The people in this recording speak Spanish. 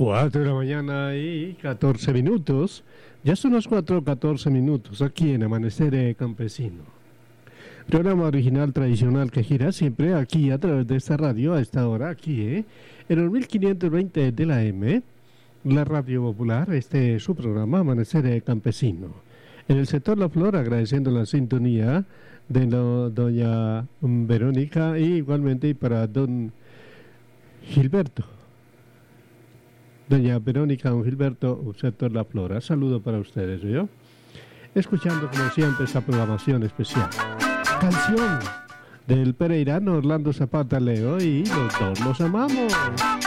4 de la mañana y 14 minutos. Ya son las 4:14 minutos aquí en Amanecer Campesino. Programa original tradicional que gira siempre aquí a través de esta radio a esta hora, aquí, en el 1520 de la M, la radio popular, este es su programa Amanecer Campesino. En el sector La Flor, agradeciendo la sintonía de doña Verónica y igualmente y para don Gilberto. Doña Verónica, don Gilberto, sector La Flora. Saludo para ustedes, ¿yo? Escuchando como siempre esta programación especial. Canción del pereirano Orlando Zapata Leo y los dos los amamos.